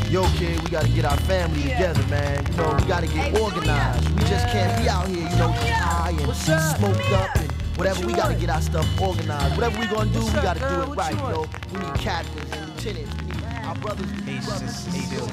Yo, kid, we gotta get our family together, man. You know, we gotta get organized. We just can't be out here, you know, high and smoked up and whatever. We gotta get our stuff organized. Whatever we gonna do, we gotta do it right, yo. We need captains and lieutenants. We need our brothers to be brothers.